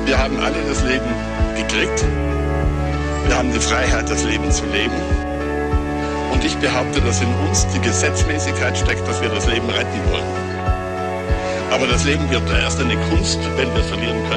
Wir haben alle das Leben gekriegt. Wir haben die Freiheit, das Leben zu leben. Und ich behaupte, dass in uns die Gesetzmäßigkeit steckt, dass wir das Leben retten wollen. Aber das Leben wird erst eine Kunst, wenn wir es verlieren können.